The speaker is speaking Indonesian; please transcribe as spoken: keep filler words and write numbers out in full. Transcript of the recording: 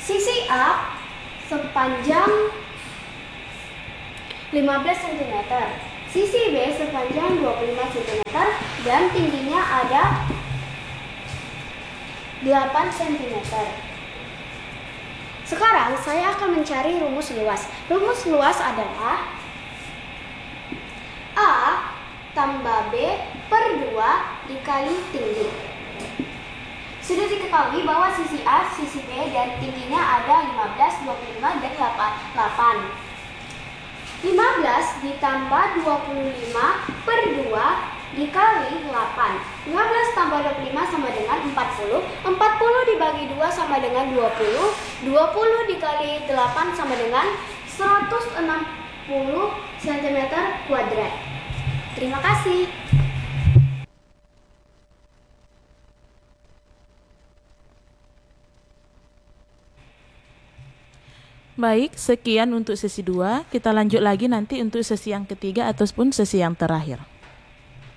Sisi A sepanjang lima belas sentimeter, sisi B sepanjang dua puluh lima sentimeter, dan tingginya ada delapan sentimeter. Sekarang saya akan mencari rumus luas. Rumus luas adalah A tambah B per dua dikali tinggi. Sudah diketahui bahwa sisi A, sisi B, dan tingginya ada lima belas, dua puluh lima, dan delapan. lima belas ditambah dua puluh lima per dua dikali delapan. lima belas tambah dua puluh lima sama dengan empat puluh. empat puluh dibagi dua sama dengan dua puluh. dua puluh dikali delapan sama dengan seratus enam puluh sentimeter kuadrat. Terima kasih. Baik, sekian untuk sesi dua. Kita lanjut lagi nanti untuk sesi yang ketiga ataupun sesi yang terakhir.